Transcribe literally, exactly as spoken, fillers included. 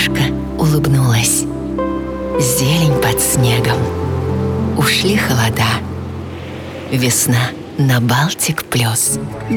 солнышко улыбнулось. Зелень под снегом. Ушли холода. Весна на Балтик плюс.